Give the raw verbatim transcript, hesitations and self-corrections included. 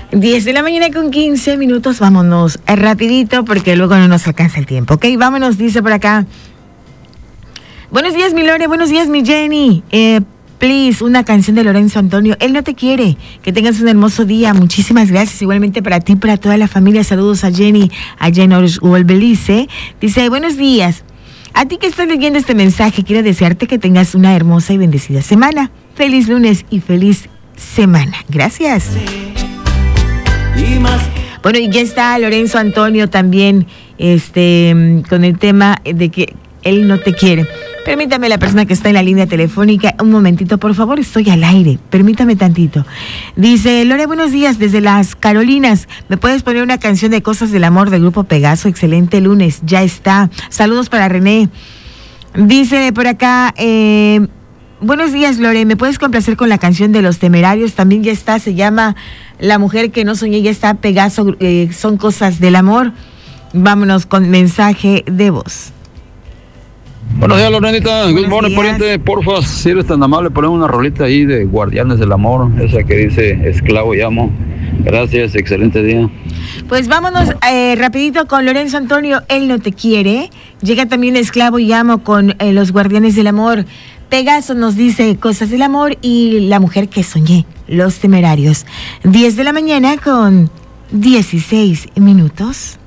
diez de la mañana con quince minutos, vámonos rapidito porque luego no nos alcanza el tiempo, ¿ok? Vámonos, dice por acá. Buenos días, mi Lore, buenos días, mi Jenny. Eh, please, una canción de Lorenzo Antonio, Él no te quiere. Que tengas un hermoso día, muchísimas gracias. Igualmente para ti, para toda la familia, saludos a Jenny, a Jenny Belice. Dice, buenos días. A ti que estás leyendo este mensaje, quiero desearte que tengas una hermosa y bendecida semana. Feliz lunes y feliz semana. Gracias. Bueno, y ya está Lorenzo Antonio también este, con el tema de que él no te quiere. Permítame, la persona que está en la línea telefónica, un momentito, por favor, estoy al aire, permítame tantito. Dice, Lore, buenos días, desde las Carolinas, ¿me puedes poner una canción de Cosas del Amor del Grupo Pegaso? Excelente lunes, ya está. Saludos para René. Dice por acá, eh, buenos días, Lore, ¿me puedes complacer con la canción de Los Temerarios? También ya está, se llama La Mujer que no soñé, ya está, Pegaso, eh, son Cosas del Amor. Vámonos con mensaje de voz. Buenos días, Lorenita. Good morning, pariente. Porfa, si eres tan amable, ponemos una rolita ahí de Guardianes del Amor, esa que dice Esclavo y Amo. Gracias, excelente día. Pues vámonos eh, rapidito con Lorenzo Antonio, Él no te quiere. Llega también Esclavo y Amo con eh, Los Guardianes del Amor. Pegaso nos dice Cosas del Amor y La Mujer que soñé, Los Temerarios. diez de la mañana con dieciséis minutos.